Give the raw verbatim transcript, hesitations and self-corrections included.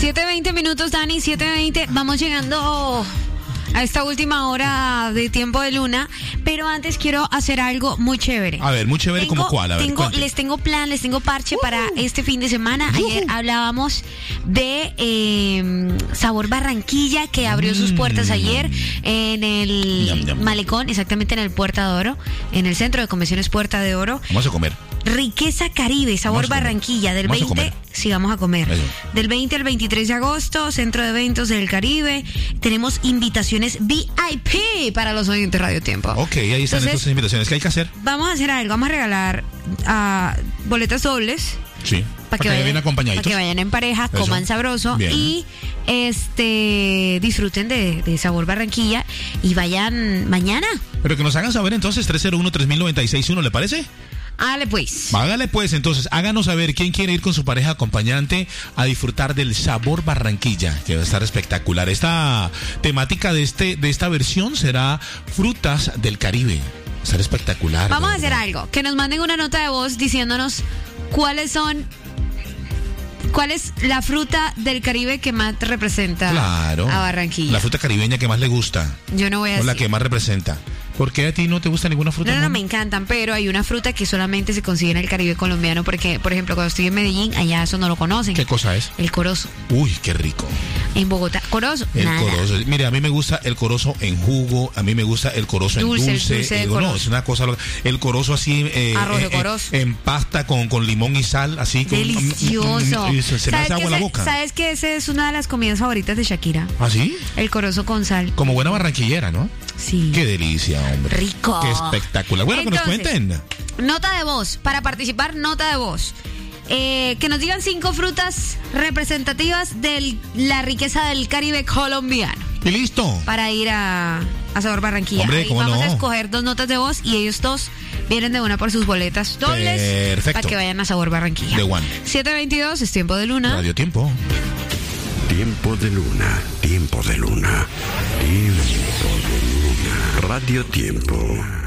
siete veinte minutos, Dani, siete veinte. Vamos llegando a esta última hora de Tiempo de Luna, pero antes quiero hacer algo muy chévere. A ver, muy chévere, tengo, ¿como cuál? A ver, tengo, les tengo plan, les tengo parche uh, para este fin de semana. Uh, Ayer hablábamos de eh, Sabor Barranquilla, que abrió mm, sus puertas ayer en el yum, yum. Malecón, exactamente en el Puerta de Oro, en el Centro de Convenciones Puerta de Oro. Vamos a comer. Riqueza Caribe, Sabor Barranquilla, del vamos veinte, sí, vamos a comer. Eso. Del veinte al veintitrés de agosto, Centro de Eventos del Caribe. Tenemos invitaciones V I P para los oyentes de Radio Tiempo. Ok, ahí están entonces invitaciones. ¿Qué hay que hacer? Vamos a hacer algo, vamos a regalar uh, boletas dobles. Sí. Para que, que vayan acompañaditos. Para que vayan en pareja, eso. Coman sabroso. Bien. Y este disfruten de, de Sabor Barranquilla y vayan mañana. Pero que nos hagan saber entonces tres cero uno, tres mil noventa y seis uno, ¿le parece? Hágale pues. Hágale pues, entonces, háganos saber quién quiere ir con su pareja acompañante a disfrutar del Sabor Barranquilla, que va a estar espectacular. Esta temática de este de esta versión será frutas del Caribe. Va a estar espectacular. Vamos a hacer algo, que nos manden una nota de voz diciéndonos cuáles son, cuál es la fruta del Caribe que más representa claro, a Barranquilla. La fruta caribeña que más le gusta. Yo no voy a decir. O la que más representa. ¿Por qué a ti no te gusta ninguna fruta? No, no, no, me encantan, pero hay una fruta que solamente se consigue en el Caribe colombiano porque, por ejemplo, cuando estoy en Medellín, allá eso no lo conocen. ¿Qué cosa es? El corozo. Uy, qué rico. En Bogotá, corozo, el nada. corozo. Mire, a mí me gusta el corozo en jugo, a mí me gusta el corozo dulce, en dulce. dulce eh, no, es una cosa, el corozo así, eh, arroz de eh, corozo. En pasta con, con limón y sal, así. Delicioso. Con, se, se me hace agua en la boca. ¿Sabes que esa es una de las comidas favoritas de Shakira? ¿Ah, sí? El corozo con sal. Como buena barranquillera, ¿no? Sí. Qué delicia, hombre. Rico. Qué espectacular. Bueno, entonces, que nos cuenten. Nota de voz. Para participar, nota de voz. Eh, que nos digan cinco frutas representativas de la riqueza del Caribe colombiano. Y listo. Para ir a, a Sabor Barranquilla. Hombre, ahí ¿cómo vamos no? a escoger dos notas de voz y ellos dos vienen de una por sus boletas dobles. Perfecto. Para que vayan a Sabor Barranquilla. De one. siete veintidós es Tiempo de Luna. Radio Tiempo. Tiempo de Luna. Tiempo de Luna. Tiempo de Luna. Radio Tiempo.